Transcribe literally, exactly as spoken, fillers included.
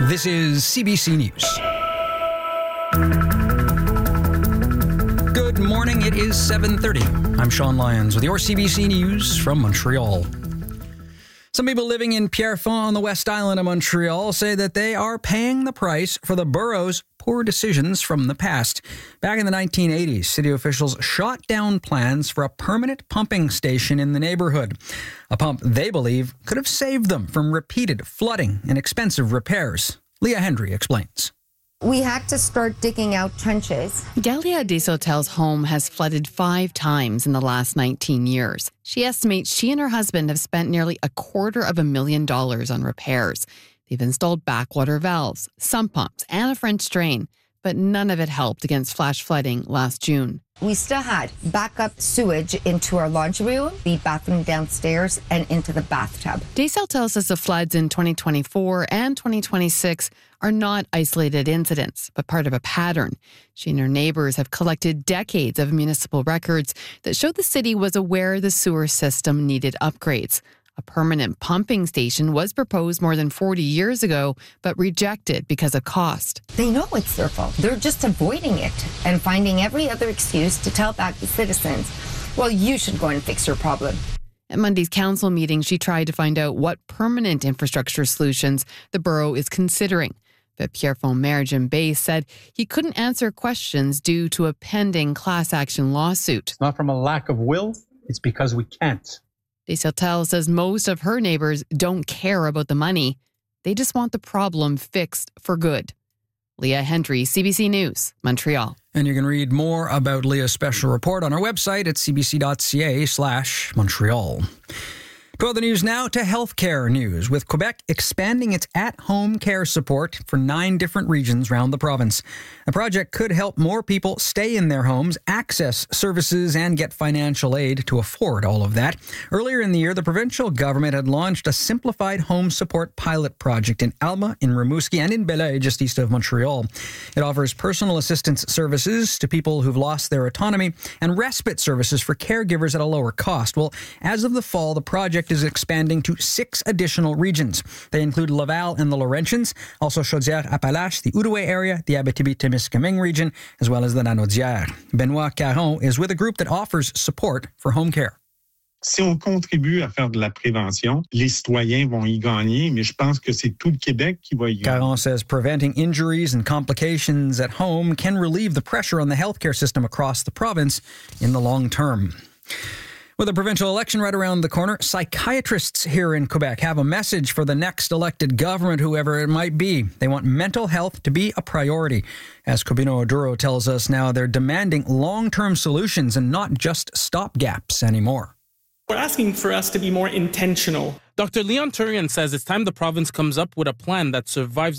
This is C B C News. Good morning. It is seven thirty. I'm Sean Lyons with your C B C News from Montreal. Some people living in Pierrefonds on the West Island of Montreal say that they are paying the price for the borough's poor decisions from the past. Back in the nineteen eighties, city officials shot down plans for a permanent pumping station in the neighborhood. A pump they believe could have saved them from repeated flooding and expensive repairs. Leah Hendry explains. We had to start digging out trenches. Delia Desautel's home has flooded five times in the last nineteen years. She estimates she and her husband have spent nearly a quarter of a million dollars on repairs. They've installed backwater valves, sump pumps, and a French drain, but none of it helped against flash flooding last June. We still had backup sewage into our laundry room, the bathroom downstairs, and into the bathtub. Desautel says the floods in twenty twenty-four and twenty twenty-six are not isolated incidents, but part of a pattern. She and her neighbors have collected decades of municipal records that show the city was aware the sewer system needed upgrades. A permanent pumping station was proposed more than forty years ago, but rejected because of cost. They know it's their fault. They're just avoiding it and finding every other excuse to tell back the citizens, well, you should go and fix your problem. At Monday's council meeting, she tried to find out what permanent infrastructure solutions the borough is considering. But Pierrefonds Mayor Jim Bass said he couldn't answer questions due to a pending class action lawsuit. It's not from a lack of will, it's because we can't. Desautel says most of her neighbors don't care about the money. They just want the problem fixed for good. Leah Hendry, C B C News, Montreal. And you can read more about Leah's special report on our website at cbc.ca slash Montreal. To other news now, to healthcare news, with Quebec expanding its at-home care support for nine different regions around the province. The project could help more people stay in their homes, access services, and get financial aid to afford all of that. Earlier in the year, the provincial government had launched a simplified home support pilot project in Alma, in Rimouski, and in Belleuil, just east of Montreal. It offers personal assistance services to people who've lost their autonomy and respite services for caregivers at a lower cost. Well, as of the fall, the project is expanding to six additional regions. They include Laval and the Laurentians, also Chaudière-Appalaches, the Outaouais area, the Abitibi-Témiscamingue region, as well as the Lanaudière. Benoit Caron is with a group that offers support for home care. Si on contribue à faire de la prévention, les citoyens vont y gagner, mais je pense que c'est tout le Québec qui va y gagner. Caron says preventing injuries and complications at home can relieve the pressure on the healthcare system across the province in the long term. With a provincial election right around the corner, psychiatrists here in Quebec have a message for the next elected government, whoever it might be. They want mental health to be a priority. As Cobino Oduro tells us now, they're demanding long-term solutions and not just stopgaps anymore. We're asking for us to be more intentional. Doctor Leon Turian says it's time the province comes up with a plan that survives